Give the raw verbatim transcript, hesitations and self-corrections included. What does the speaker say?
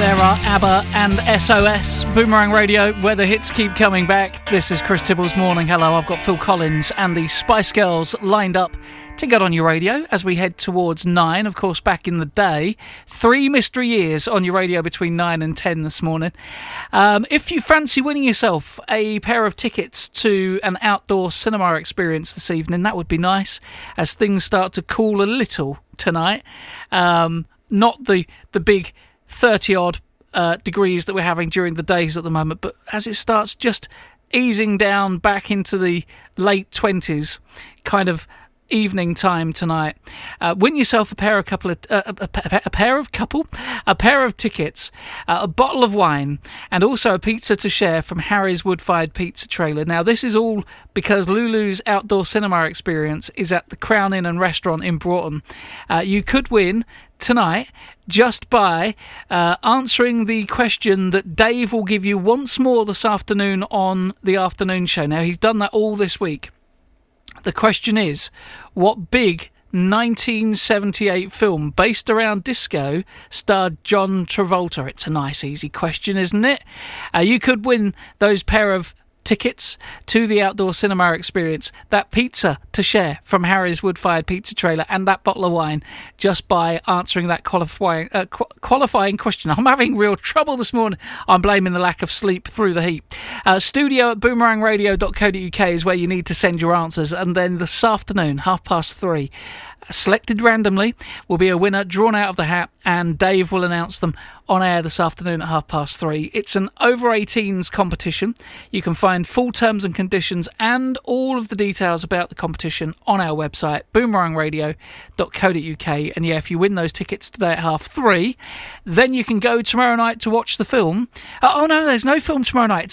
There are ABBA and S O S, Boomerang Radio, where the hits keep coming back. This is Chris Tibble's Morning Hello. I've got Phil Collins and the Spice Girls lined up to get on your radio as we head towards nine. Of course, back in the day, three mystery years on your radio between nine and ten this morning. Um, if you fancy winning yourself a pair of tickets to an outdoor cinema experience this evening, that would be nice as things start to cool a little tonight. Um, not the, the big thirty odd uh, degrees that we're having during the days at the moment, but as it starts just easing down back into the late twenties kind of evening time tonight, uh, win yourself a pair of couple of uh, a, a, a pair of couple a pair of tickets, uh, a bottle of wine, and also a pizza to share from Harry's Wood-Fired Pizza Trailer. Now this is all because Lulu's outdoor cinema experience is at the Crown Inn and Restaurant in Broughton. Uh, you could win tonight just by uh, answering the question that Dave will give you once more this afternoon on the afternoon show. Now he's done that all this week. The question is, what big nineteen seventy-eight film based around disco starred John Travolta? It's a nice easy question, isn't it? Uh, you could win those pair of tickets to the outdoor cinema experience, that pizza to share from Harry's Wood-Fired Pizza Trailer, and that bottle of wine just by answering that qualifying uh, qu- qualifying question. I'm having real trouble this morning. I'm blaming the lack of sleep through the heat. Uh, studio at boomerang radio dot co dot uk is where you need to send your answers, and then this afternoon, half past three, selected randomly will be a winner drawn out of the hat, and Dave will announce them on air this afternoon at half past three. It's an over eighteens competition. You can find full terms and conditions and all of the details about the competition on our website, boomerang radio dot co dot uk. And yeah, if you win those tickets today at half three, then you can go tomorrow night to watch the film. Uh, oh no, there's no film tomorrow night. It's